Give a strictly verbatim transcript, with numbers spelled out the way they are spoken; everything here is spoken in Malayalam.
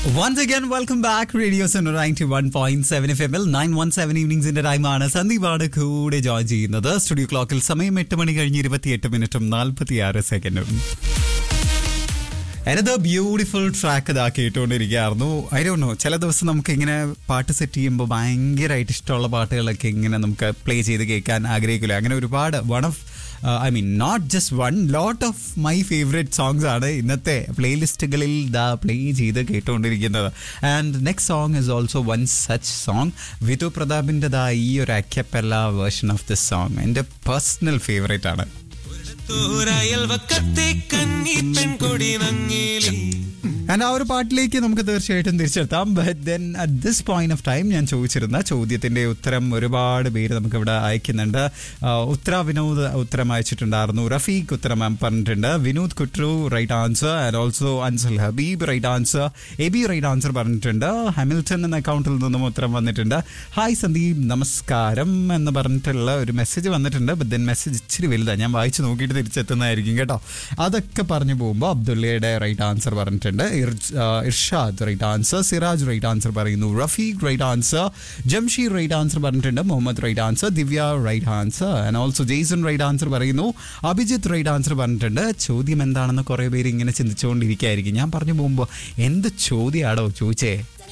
Once again, welcome back. Radio Center ninety-one point seven F M. nine one seven evenings in the time ആണ് സന്ദീപാണ് കൂടെ ജോയിൻ ചെയ്യുന്നത്. സ്റ്റുഡിയോ ക്ലോക്കിൽ സമയം എട്ട് മണി കഴിഞ്ഞ് ഇരുപത്തിയെട്ട് മിനിറ്റും നാൽപ്പത്തിയാറ് സെക്കൻഡും. Another beautiful track ഇതാ കേട്ടുകൊണ്ടിരിക്കുകയായിരുന്നു. ഐ ഡോണ്ട് നോ, ചില ദിവസം നമുക്ക് ഇങ്ങനെ പാട്ട് സെറ്റ് ചെയ്യുമ്പോൾ ഭയങ്കരമായിട്ട് ഇഷ്ടമുള്ള പാട്ടുകളൊക്കെ ഇങ്ങനെ നമുക്ക് പ്ലേ ചെയ്ത് കേൾക്കാൻ ആഗ്രഹിക്കില്ല. അങ്ങനെ ഒരുപാട് one of I mean not just one lot of my favourite songs ആണ് ഇന്നത്തെ പ്ലേലിസ്റ്റുകളിൽ ദാ പ്ലേ ചെയ്ത് കേട്ടുകൊണ്ടിരിക്കുന്നത്. And next song is also one such song. Vidhu പ്രതാപിൻ്റെതാ ഈ ഒരു അക്കപ്പല്ല വേർഷൻ ഓഫ് ദിസ് സോങ് എൻ്റെ പേഴ്സണൽ ഫേവറേറ്റ് ആണ്. ആൻഡ് ആ ഒരു പാട്ടിലേക്ക് നമുക്ക് തീർച്ചയായിട്ടും തിരിച്ചെത്താം. But then at this point of time ഞാൻ ചോദിച്ചിരുന്ന ചോദ്യത്തിൻ്റെ ഉത്തരം ഒരുപാട് പേര് നമുക്കിവിടെ അയക്കുന്നുണ്ട്. ഉത്തര വിനോദ് ഉത്തരം അയച്ചിട്ടുണ്ടായിരുന്നു, റഫീഖ് ഉത്തരം പറഞ്ഞിട്ടുണ്ട്, Vinod കുട്രു right answer, and also Ansal Habib right answer, AB right answer പറഞ്ഞിട്ടുണ്ട്, ഹാമിൽട്ടൺ എന്ന അക്കൗണ്ടിൽ നിന്നും ഉത്തരം വന്നിട്ടുണ്ട്. ഹായ് സന്ദീപ് നമസ്കാരം എന്ന് പറഞ്ഞിട്ടുള്ള ഒരു മെസ്സേജ് വന്നിട്ടുണ്ട്. ബട്ട് ദെൻ മെസ്സേജ് ഇച്ചിരി വലുതാണ്, ഞാൻ വായിച്ച് നോക്കിയിട്ട് തിരിച്ചെത്തുന്നതായിരിക്കും കേട്ടോ. അതൊക്കെ പറഞ്ഞു പോകുമ്പോൾ അബ്ദുള്ളയുടെ റൈറ്റ് ആൻസർ പറഞ്ഞിട്ടുണ്ട്, Irshad right answer, Siraj right answer പറയുന്നു, Rafeeq right answer, Jamsheer right answer പറഞ്ഞിട്ടുണ്ട്, Muhammad right answer, Divya right answer, and also Jason right answer പറയുന്നു, അഭിജിത്ത് റൈറ്റ് ആൻസർ പറഞ്ഞിട്ടുണ്ട്. ചോദ്യം എന്താണെന്ന് കുറേ പേര് ഇങ്ങനെ ചിന്തിച്ചുകൊണ്ടിരിക്കുകയായിരിക്കും. ഞാൻ പറഞ്ഞു പോകുമ്പോൾ എന്ത് ചോദ്യമാണോ ചോദിച്ചേ?